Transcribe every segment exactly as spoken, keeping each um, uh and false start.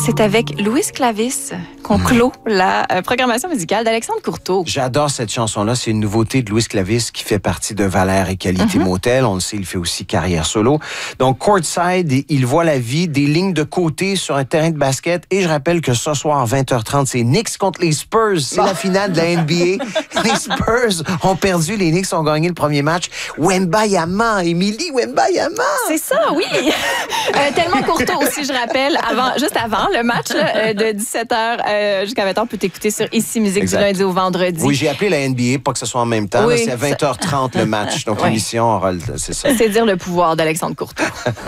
C'est avec Louis Clavis qu'on mmh. clôt la euh, programmation musicale d'Alexandre Courteau. J'adore cette chanson-là. C'est une nouveauté de Louis Clavis qui fait partie de Valère et Qualité mmh. Motel. On le sait, il fait aussi carrière solo. Donc, Courtside, il voit la vie, des lignes de côté sur un terrain de basket. Et je rappelle que ce soir, vingt heures trente, c'est Knicks contre les Spurs. C'est oh. la finale de la N B A. Les Spurs ont perdu, les Knicks ont gagné le premier match. Wembayama, Émilie Wembayama. C'est ça, oui. euh, tellement Courteau aussi, je rappelle, avant, juste avant le match là, de dix-sept heures euh, jusqu'à vingt heures, on peut t'écouter sur Ici Musique exact. Du lundi au vendredi. Oui, j'ai appelé la N B A, pas que ce soit en même temps. Oui, là, c'est à vingt heures trente le match. Donc, oui. l'émission aura... C'est ça. C'est dire le pouvoir d'Alexandre Courteau.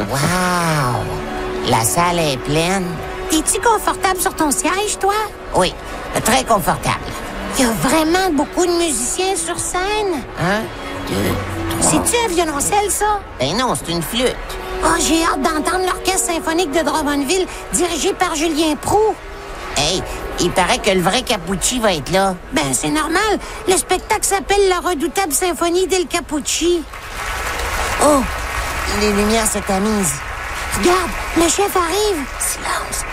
Wow! La salle est pleine. T'es-tu confortable sur ton siège, toi? Oui, très confortable. Il y a vraiment beaucoup de musiciens sur scène. Un, deux, trois... C'est-tu un violoncelle, ça? Ben non, c'est une flûte. Oh, j'ai hâte d'entendre l'Orchestre symphonique de Drummondville, dirigé par Julien Proulx. Hey, il paraît que le vrai Capucci va être là. Ben, c'est normal. Le spectacle s'appelle La redoutable symphonie del Capucci. Oh, les lumières se tamisent. Regarde, le chef arrive. Silence.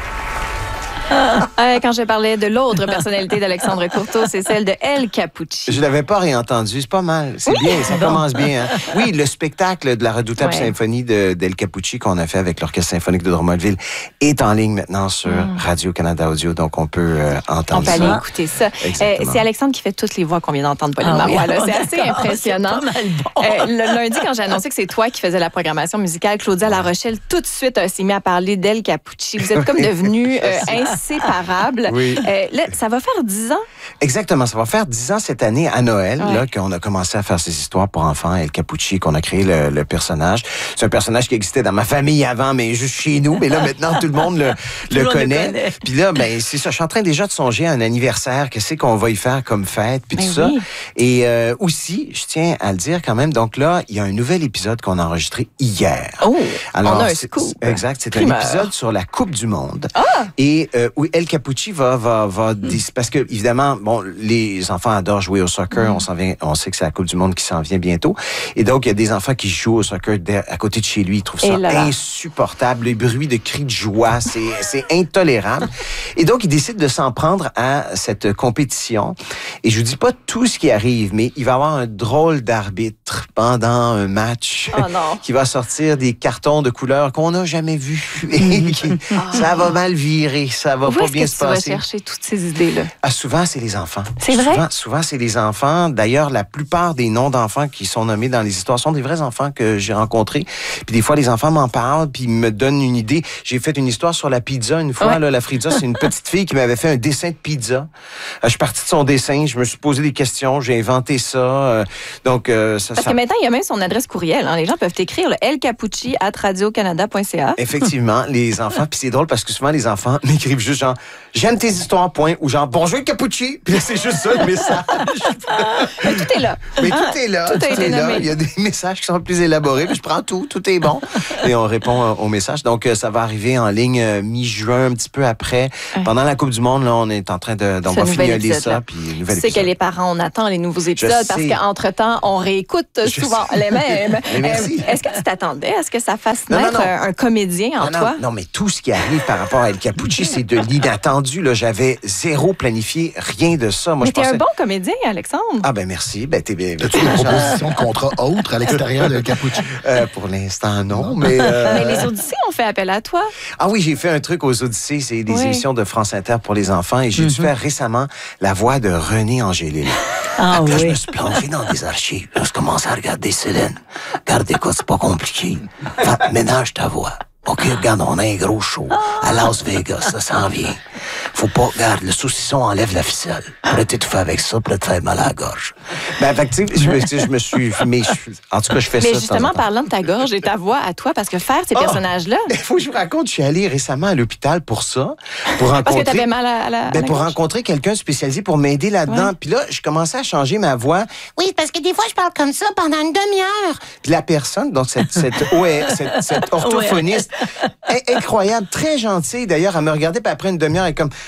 Euh, quand je parlais de l'autre personnalité d'Alexandre Courteau, c'est celle de El Capucci. Je l'avais pas réentendu, c'est pas mal. C'est oui, bien, ça bon. commence bien. Hein? Oui, le spectacle de la redoutable ouais. symphonie de, d'El Capucci qu'on a fait avec l'Orchestre symphonique de Drummondville est en ligne maintenant sur mm. Radio-Canada Audio, donc on peut euh, entendre ça. On peut aller écouter ça. Euh, c'est Alexandre qui fait toutes les voix qu'on vient d'entendre, Pauline ah, Marois. Oui, c'est assez impressionnant. Bon. Euh, le lundi, quand j'ai annoncé que c'est toi qui faisais la programmation musicale, Claudia La Rochelle, tout de suite, euh, s'est mis à parler d'El Capucci. Vous êtes comme devenus euh, inséparables. Oui. Euh, là, ça va faire dix ans? Exactement. Ça va faire dix ans cette année, à Noël, ouais. là, qu'on a commencé à faire ces histoires pour enfants, El Capucci, qu'on a créé le, le personnage. C'est un personnage qui existait dans ma famille avant, mais juste chez nous. Mais là, maintenant, tout le monde le, le connaît. connaît. Puis là, ben, c'est ça. Je suis en train déjà de songer à un anniversaire. Qu'est-ce qu'on va y faire comme fête, puis tout oui. ça. Et euh, aussi, je tiens à le dire quand même, donc là, il y a un nouvel épisode qu'on a enregistré hier. Oh! Alors, on a un scoop. Exact. C'est Primeur. Un épisode sur la Coupe du Monde. Ah! Et euh, où El Capucci va, va, va mm. parce que, évidemment, bon, les enfants adorent jouer au soccer. Mm. On s'en vient, on sait que c'est la Coupe du Monde qui s'en vient bientôt. Et donc, il y a des enfants qui jouent au soccer à côté de chez lui. Ils trouvent ça là là. insupportable. Les bruits de cris de joie, c'est, c'est intolérable. Et donc, ils décident de s'en prendre à cette compétition. Et je vous dis pas tout ce qui arrive, mais il va y avoir un drôle d'arbitre pendant un match oh non. qui va sortir des cartons de couleur qu'on n'a jamais vus. Et qui, oh. ça va mal virer. Ça va Où pas bien se passer. Où est-ce que tu vas chercher toutes ces idées-là? Ah, souvent, c'est les enfants. C'est souvent, vrai? Souvent, c'est les enfants. D'ailleurs, la plupart des noms d'enfants qui sont nommés dans les histoires sont des vrais enfants que j'ai rencontrés. Puis des fois, les enfants m'en parlent, puis ils me donnent une idée. J'ai fait une histoire sur la pizza une fois. Ouais. Là, la pizza, c'est une petite fille qui m'avait fait un dessin de pizza. Euh, je suis parti de son dessin, je me suis posé des questions, j'ai inventé ça. Euh, donc, euh, ça, Parce ça... que maintenant, il y a même son adresse courriel. Hein. Les gens peuvent écrire le elcapucci arobase radio canada point c a. Effectivement, les enfants. Puis c'est drôle parce que souvent, les enfants m'écrivent juste genre « J'aime tes histoires, point » ou genre « Bonjour, Capucci ». Puis là, c'est juste ça, le message. Mais tout est là. Mais tout est là. Tout, tout a été est là. nommé. Il y a des messages qui sont plus élaborés. Puis je prends tout. Tout est bon. Et on répond euh, aux messages. Donc, euh, ça va arriver en ligne euh, mi-juin, un petit peu après. Ouais. Pendant la Coupe du Monde, là, on est en train de... Donc, on va fignoler ça. Puis, nouvel tu sais épisode. Que les parents, on attend les nouveaux épisodes je parce sais. qu'entre-temps, on réécoute je souvent sais. Les mêmes. Merci. Euh, est-ce que tu t'attendais à ce que ça fasse non, naître non, non. Un, un comédien en non, toi? Non, non, mais tout ce qui arrive par rapport à El Capucci, c'est de l'inattendu. Là. J'avais zéro planifié, rien de ça. Moi, mais je t'es pensais... un bon comédien, Alexandre. Ah ben merci. Ben, t'es bien. As-tu une proposition de contrat autre à l'extérieur de Capucci? Euh, pour l'instant, non. Mais, euh... mais les Odyssées ont fait appel à toi. Ah oui, j'ai fait un truc aux Odyssées. C'est des oui. émissions de France Inter pour les enfants. Et j'ai mm-hmm. dû faire récemment la voix de René Angélil. Ah là, oui. je me suis plongé dans des archives. Là, je commence à regarder Céline. Regarde, écoute, c'est pas compliqué. Enfin, ménage ta voix. OK, regarde, on a un gros show à Las Vegas, ça s'en vient. Faut pas, regarde, le saucisson enlève la ficelle. Pour être étouffé avec ça, pour te faire mal à la gorge. Ben, fait que, tu sais, je me, je me suis... Mais je, en tout cas, je fais mais ça. Mais justement, parlant de ta gorge et ta voix à toi, parce que faire ces oh, personnages-là... Il faut que je vous raconte, je suis allé récemment à l'hôpital pour ça. Pour rencontrer... Parce que t'avais mal à, à la, à ben, la pour gorge. rencontrer quelqu'un spécialisé pour m'aider là-dedans. Ouais. Puis là, je commençais à changer ma voix. Oui, parce que des fois, je parle comme ça pendant une demi-heure. Puis la personne, donc cette, cette, ouais, cette, cette orthophoniste, est incroyable, très gentille d'ailleurs, elle me regardait, puis après une demi-heure, elle est comme,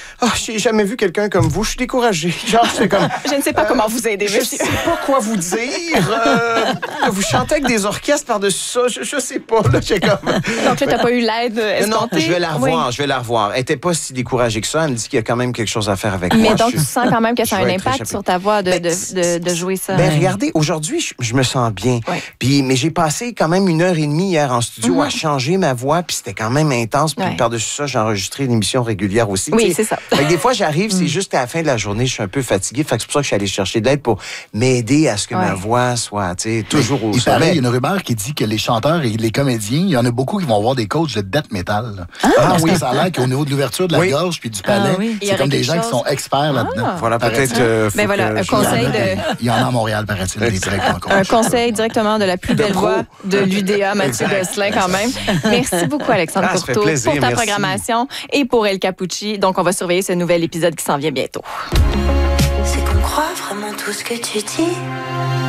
oh, j'ai jamais vu quelqu'un comme vous, je suis découragé. Genre, c'est comme... Je ne sais pas euh, comment vous aider, je monsieur. Je sais pas quoi vous dire. Euh, vous chantez avec des orchestres par-dessus ça, je, je sais pas. Là, j'ai comme... Donc là, t'as pas eu l'aide escomptée? Non, je vais la revoir, oui. je vais la revoir. Elle était pas si découragée que ça. Elle me dit qu'il y a quand même quelque chose à faire avec Mais moi. Mais donc, je, tu sens quand même que ça a un impact échapper. sur ta voix de, ben, de, de, de jouer ça. Ben, regardez, aujourd'hui, je, je me sens bien. Oui. Puis, mais j'ai passé quand même une heure et demie hier en studio Mm-hmm. à changer ma voix, puis c'était quand même intense. Puis ouais. par-dessus ça, j'ai enregistré une émission régulière aussi. Oui, c'est ça. Fait que des fois, j'arrive, c'est juste à la fin de la journée, je suis un peu fatigué. Fait que c'est pour ça que je suis allé chercher de l'aide pour m'aider à ce que ouais. ma voix soit, tu sais, toujours au il sommet. paraît, il y a une rumeur qui dit que les chanteurs et les comédiens, il y en a beaucoup qui vont avoir des coachs de death metal. Ah, Parce oui. que ça a l'air qu'au niveau de l'ouverture de la oui. gorge puis du palais, ah, oui. c'est comme des gens chose. qui sont experts là-dedans. Ah. Voilà, peut-être que... Ben voilà, un conseil de... Il y en a à Montréal, paraît-il, des très grands coachs. Un conseil directement de la plus belle voix de l'U D A, Mathieu Gosselin, quand même. Merci beaucoup, Alexandre ah, Courteau, plaisir, pour ta merci. programmation et pour El Capucci. Donc, on va surveiller ce nouvel épisode qui s'en vient bientôt. C'est qu'on croit vraiment tout ce que tu dis.